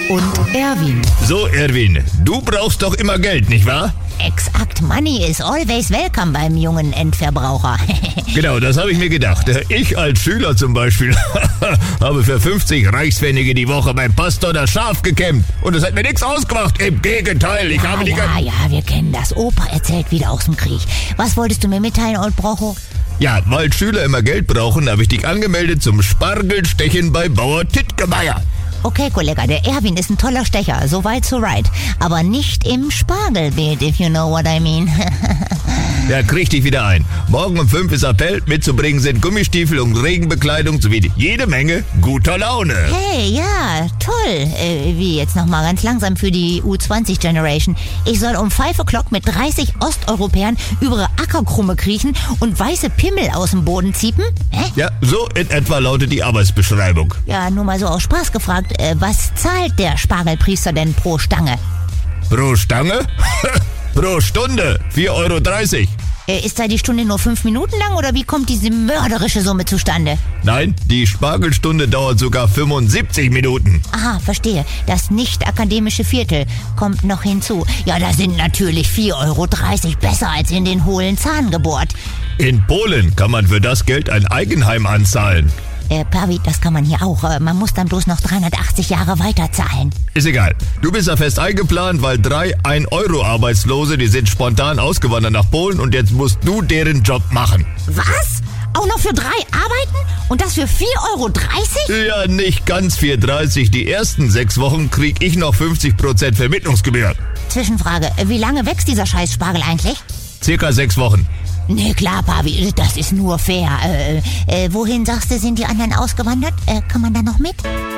und Erwin. So, Erwin, du brauchst doch immer Geld, nicht wahr? Exakt, money is always welcome beim jungen Endverbraucher. Genau, das habe ich mir gedacht. Ich als Schüler zum Beispiel habe für 50 Reichspfennige die Woche beim Pastor das Schaf gekämmt. Und es hat mir nichts ausgemacht. Im Gegenteil, ich habe die Ja, wir kennen das. Opa erzählt wieder aus dem Krieg. Was wolltest du mir mitteilen, Old Brocho? Ja, weil Schüler immer Geld brauchen, habe ich dich angemeldet zum Spargelstechen bei Bauer Tittgemeier. Okay, Kollege, der Erwin ist ein toller Stecher, so weit so right. Aber nicht im Spargelbeet, if you know what I mean. Ja, krieg dich wieder ein. Morgen um 5 ist Appell. Mitzubringen sind Gummistiefel und Regenbekleidung sowie jede Menge guter Laune. Hey, ja, toll. Wie jetzt nochmal ganz langsam für die U20-Generation. Ich soll um 5 o'clock mit 30 Osteuropäern über ihre Ackerkrumme kriechen und weiße Pimmel aus dem Boden ziepen? Hä? Ja, so in etwa lautet die Arbeitsbeschreibung. Ja, nur mal so aus Spaß gefragt. Was zahlt der Spargelpriester denn pro Stange? Pro Stange? Pro Stunde 4,30 €. Ist da die Stunde nur 5 Minuten lang oder wie kommt diese mörderische Summe zustande? Nein, die Spargelstunde dauert sogar 75 Minuten. Aha, verstehe. Das nicht-akademische Viertel kommt noch hinzu. Ja, da sind natürlich 4,30 € besser als in den hohlen Zahn gebohrt. In Polen kann man für das Geld ein Eigenheim anzahlen. Pavi, das kann man hier auch. Man muss dann bloß noch 380 Jahre weiterzahlen. Ist egal. Du bist ja fest eingeplant, weil 3 1-Euro-Arbeitslose, die sind spontan ausgewandert nach Polen und jetzt musst du deren Job machen. Was? Auch noch für 3 arbeiten? Und das für 4,30 €? Ja, nicht ganz 4,30 €. Die ersten 6 Wochen krieg ich noch 50% Vermittlungsgebühr. Zwischenfrage, wie lange wächst dieser Scheißspargel eigentlich? Circa 6 Wochen. Nee, klar, Pavi, das ist nur fair. Wohin, sagst du, sind die anderen ausgewandert? Kann man da noch mit?